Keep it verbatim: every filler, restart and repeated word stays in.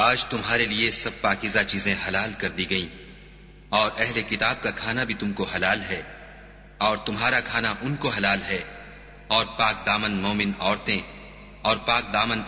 आज तुम्हारे लिए सब पाकीज़ा चीजें हलाल कर दी गईं और अहले किताब का खाना भी तुमको हलाल है और तुम्हारा खाना उनको हलाल है और पाक दामन मोमिन औरतें और पाक दामन